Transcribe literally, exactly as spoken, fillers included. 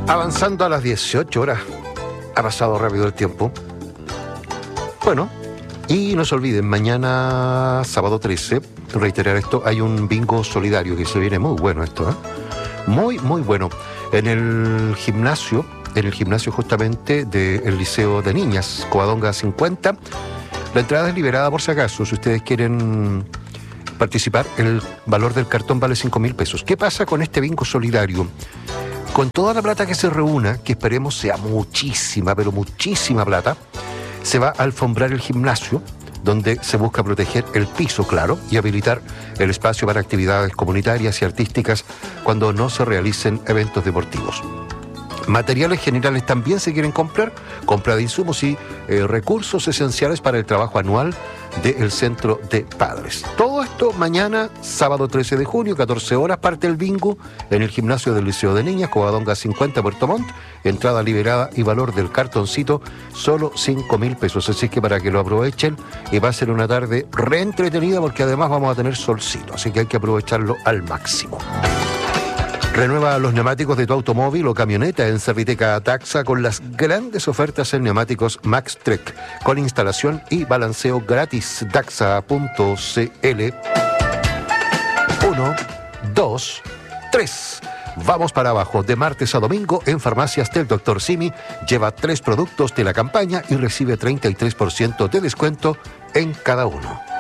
Avanzando a las dieciocho horas. Ha pasado rápido el tiempo. Bueno, y no se olviden, mañana, sábado trece, reiterar esto, hay un bingo solidario que se viene muy bueno esto, ¿eh? Muy, muy bueno. En el gimnasio, en el gimnasio justamente del Liceo de Niñas, Covadonga cincuenta. La entrada es liberada por si acaso, si ustedes quieren participar, el valor del cartón vale cinco mil pesos. ¿Qué pasa con este bingo solidario? Con toda la plata que se reúna, que esperemos sea muchísima, pero muchísima plata, se va a alfombrar el gimnasio, donde se busca proteger el piso, claro, y habilitar el espacio para actividades comunitarias y artísticas cuando no se realicen eventos deportivos. Materiales generales también se quieren comprar, compra de insumos y eh, recursos esenciales para el trabajo anual del Centro de Padres. Todo esto mañana, sábado trece de junio, catorce horas, parte el bingo en el gimnasio del Liceo de Niñas, Covadonga cincuenta, Puerto Montt. Entrada liberada y valor del cartoncito, solo cinco mil pesos. Así que para que lo aprovechen, y va a ser una tarde reentretenida porque además vamos a tener solcito, así que hay que aprovecharlo al máximo. Renueva los neumáticos de tu automóvil o camioneta en Serviteca Taxa con las grandes ofertas en neumáticos MaxTrek, con instalación y balanceo gratis. Taxa punto c l. Uno, dos, tres. Vamos para abajo. De martes a domingo en farmacias del doctor Simi. Lleva tres productos de la campaña y recibe treinta y tres por ciento de descuento en cada uno.